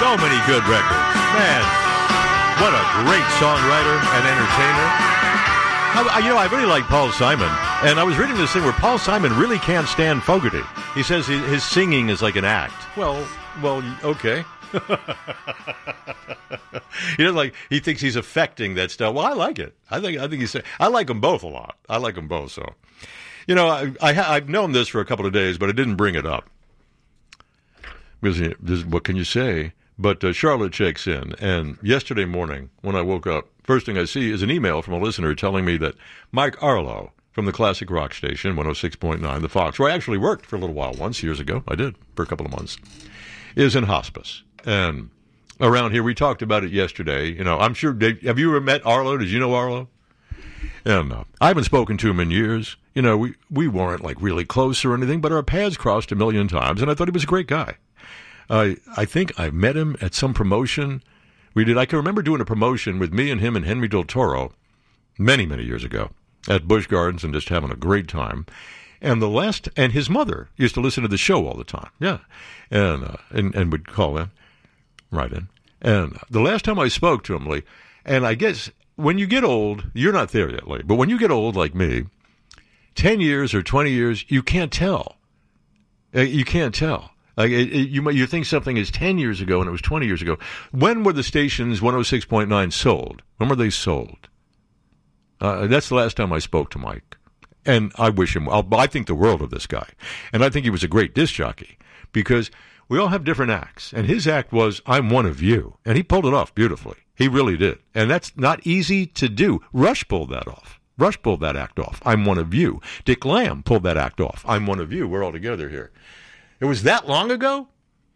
So many good records. Man, what a great songwriter and entertainer. I really like Paul Simon, and I was reading this thing where Paul Simon really can't stand Fogerty. He says his singing is like an act. Well, okay. He thinks he's affecting that stuff. Well, I like it. I think I like them both a lot. I like them both. So, I've known this for a couple of days, but I didn't bring it up because what can you say? But Charlotte checks in, and yesterday morning when I woke up, first thing I see is an email from a listener telling me that Mike Arlo from the classic rock station, 106.9, The Fox, where I actually worked for a little while once, years ago, I did, for a couple of months, is in hospice. And around here, we talked about it yesterday. I'm sure, have you ever met Arlo? Did you know Arlo? And I haven't spoken to him in years. We weren't like really close or anything, but our paths crossed a million times, and I thought he was a great guy. I think I met him at some promotion we did. I can remember doing a promotion with me and him and Henry Del Toro many, many years ago at Busch Gardens and just having a great time. And his mother used to listen to the show all the time. Yeah. And would call in, write in. And the last time I spoke to him, Lee, and I guess when you get old, you're not there yet, Lee, but when you get old like me, 10 years or 20 years, you can't tell. You can't tell. You think something is 10 years ago and it was 20 years ago. When were the stations 106.9 sold? When were they sold? That's the last time I spoke to Mike. And I wish him, I think the world of this guy. And I think he was a great disc jockey because we all have different acts. And his act was, I'm one of you. And he pulled it off beautifully. He really did. And that's not easy to do. Rush pulled that off. Rush pulled that act off. I'm one of you. Dick Lamb pulled that act off. I'm one of you. We're all together here. It was that long ago?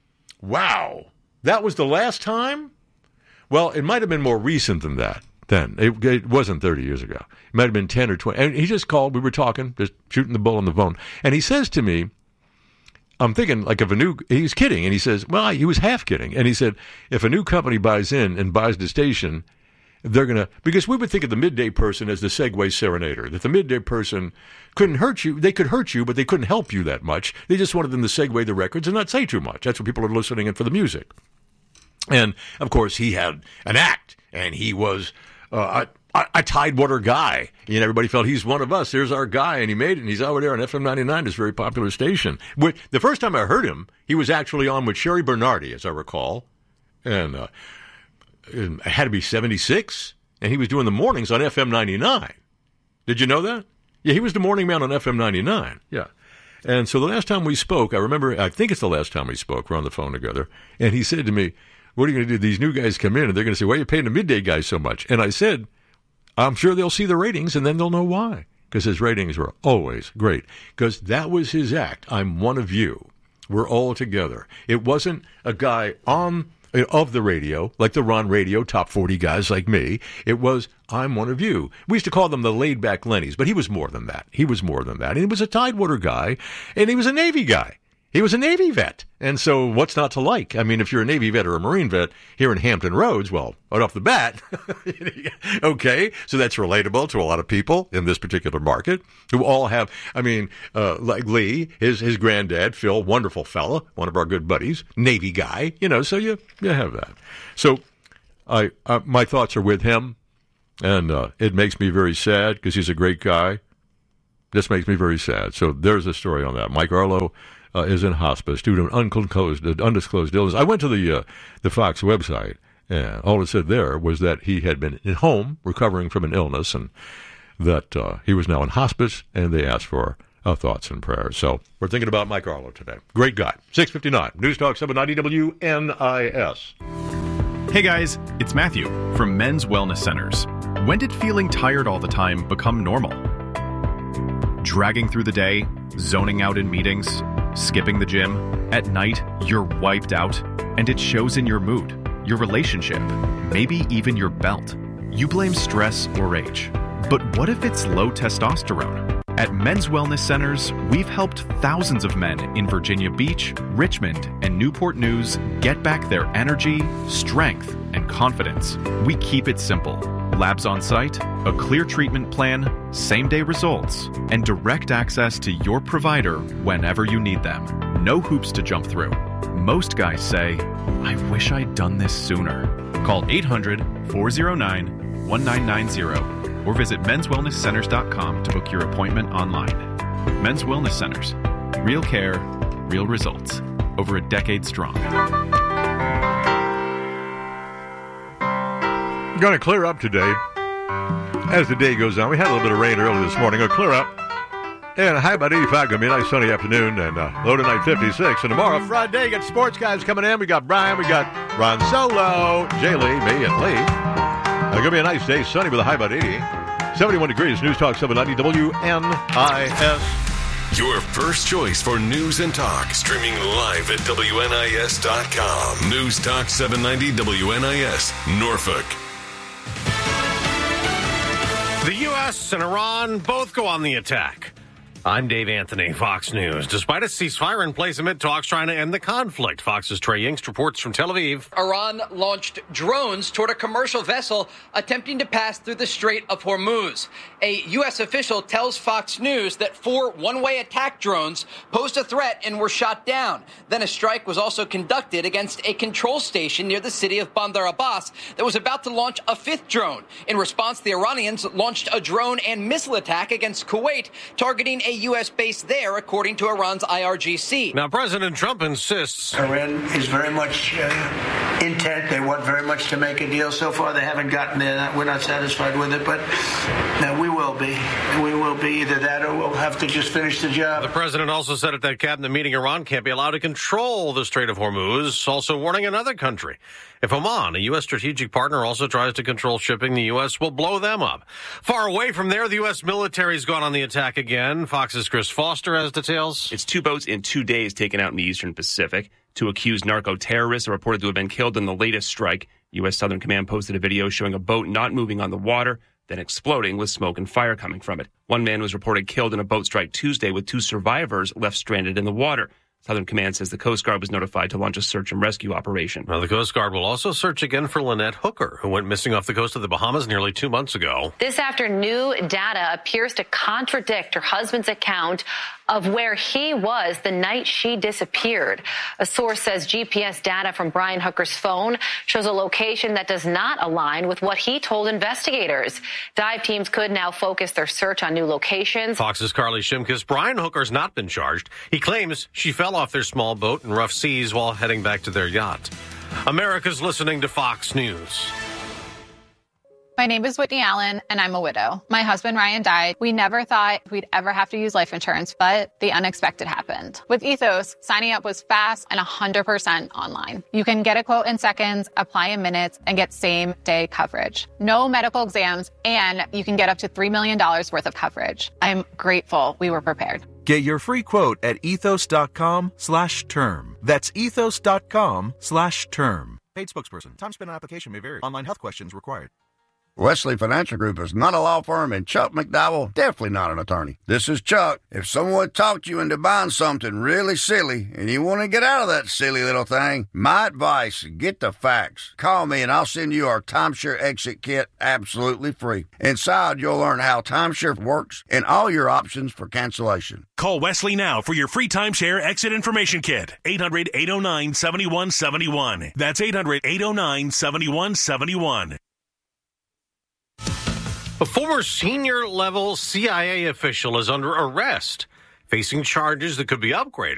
Wow. That was the last time? Well, it might have been more recent than that then. It wasn't 30 years ago. It might have been 10 or 20. And he just called. We were talking, just shooting the bull on the phone. And he says to me, I'm thinking like if he's kidding. And he says, well, he was half kidding. And he said, if a new company buys in and buys the station, they're going to, because we would think of the midday person as the Segway serenader, that the midday person couldn't hurt you. They could hurt you, but they couldn't help you that much. They just wanted them to segue the records and not say too much. That's what people are listening in for the music. And, of course, he had an act, and he was a Tidewater guy. And everybody felt he's one of us. There's our guy, and he made it, and he's over there on FM 99, this very popular station. The first time I heard him, he was actually on with Sherry Bernardi, as I recall, and it had to be 76, and he was doing the mornings on FM 99. Did you know that? Yeah, he was the morning man on FM 99. Yeah. And so the last time we spoke, I think it's the last time we spoke, we're on the phone together, and he said to me, what are you going to do? These new guys come in, and they're going to say, why are you paying the midday guys so much? And I said, I'm sure they'll see the ratings, and then they'll know why. Because his ratings were always great. Because that was his act. I'm one of you. We're all together. It wasn't a guy of the radio, like the Ron Radio, top 40 guys like me. It was, I'm one of you. We used to call them the laid-back Lennies, but he was more than that. And he was a Tidewater guy, and he was a Navy guy. He was a Navy vet. And so what's not to like? I mean, if you're a Navy vet or a Marine vet here in Hampton Roads, well, right off the bat, okay, so that's relatable to a lot of people in this particular market who all have, like Lee, his granddad, Phil, wonderful fella, one of our good buddies, Navy guy, so you have that. So my thoughts are with him, and it makes me very sad because he's a great guy. This makes me very sad. So there's a story on that. Mike Arlo is in hospice due to an undisclosed illness. I went to the Fox website, and all it said there was that he had been at home recovering from an illness, and that he was now in hospice, and they asked for thoughts and prayers. So we're thinking about Mike Arlo today. Great guy. 6:59, News Talk 790 WNIS. Hey guys, it's Matthew from Men's Wellness Centers. When did feeling tired all the time become normal? Dragging through the day, zoning out in meetings, skipping the gym. At night, you're wiped out, and it shows in your mood, your relationship, maybe even your belt. You blame stress or age. But what if it's low testosterone? At Men's Wellness Centers, we've helped thousands of men in Virginia Beach, Richmond, and Newport News get back their energy, strength, and confidence. We keep it simple. Labs on site, a clear treatment plan, same-day results, and direct access to your provider whenever you need them. No hoops to jump through. Most guys say, I wish I'd done this sooner. Call 800-409-1990 or visit menswellnesscenters.com to book your appointment online. Men's Wellness Centers. Real care, real results. Over a decade strong. Going to clear up today as the day goes on. We had a little bit of rain early this morning. It'll clear up. And a high about 85. Going to be a nice sunny afternoon. And low tonight 56. And tomorrow, Friday, you got sports guys coming in. We got Brian. We got Ron Solo, Jay Lee, me, and Lee. Going to be a nice day. Sunny with a high about 80. 71 degrees. News Talk 790 WNIS. Your first choice for news and talk. Streaming live at WNIS.com. News Talk 790 WNIS, Norfolk. The U.S. and Iran both go on the attack. I'm Dave Anthony, Fox News. Despite a ceasefire in place amid talks trying to end the conflict, Fox's Trey Yingst reports from Tel Aviv. Iran launched drones toward a commercial vessel attempting to pass through the Strait of Hormuz. A U.S. official tells Fox News that 4 one-way attack drones posed a threat and were shot down. Then a strike was also conducted against a control station near the city of Bandar Abbas that was about to launch a 5th drone. In response, the Iranians launched a drone and missile attack against Kuwait, targeting a U.S. base there, according to Iran's IRGC. Now, President Trump insists Iran is very much intent. They want very much to make a deal. So far, they haven't gotten there. We're not satisfied with it, but we will be. We will be either that or we'll have to just finish the job. The president also said at that cabinet meeting Iran can't be allowed to control the Strait of Hormuz, also warning another country. If Oman, a U.S. strategic partner, also tries to control shipping, the U.S. will blow them up. Far away from there, the U.S. military's gone on the attack again. Fox's Chris Foster has details. It's 2 boats in 2 days taken out in the eastern Pacific. 2 accused narco-terrorists are reported to have been killed in the latest strike. U.S. Southern Command posted a video showing a boat not moving on the water, then exploding with smoke and fire coming from it. 1 man was reported killed in a boat strike Tuesday, with 2 survivors left stranded in the water. Southern Command says the Coast Guard was notified to launch a search and rescue operation. Now, the Coast Guard will also search again for Lynette Hooker, who went missing off the coast of the Bahamas nearly 2 months ago. This after new data appears to contradict her husband's account of where he was the night she disappeared. A source says GPS data from Brian Hooker's phone shows a location that does not align with what he told investigators. Dive teams could now focus their search on new locations. Fox's Carly Shimkus. Brian Hooker's not been charged. He claims she fell off their small boat in rough seas while heading back to their yacht. America's listening to Fox News. My name is Whitney Allen, and I'm a widow. My husband, Ryan, died. We never thought we'd ever have to use life insurance, but the unexpected happened. With Ethos, signing up was fast and 100% online. You can get a quote in seconds, apply in minutes, and get same-day coverage. No medical exams, and you can get up to $3 million worth of coverage. I'm grateful we were prepared. Get your free quote at ethos.com/term. That's ethos.com/term. Paid spokesperson. Time spent on application may vary. Online health questions required. Wesley Financial Group is not a law firm, and Chuck McDowell definitely not an attorney. This is Chuck. If someone talked you into buying something really silly and you want to get out of that silly little thing, my advice, get the facts. Call me and I'll send you our timeshare exit kit absolutely free. Inside, you'll learn how timeshare works and all your options for cancellation. Call Wesley now for your free timeshare exit information kit. 800-809-7171. That's 800-809-7171. A former senior-level CIA official is under arrest, facing charges that could be upgraded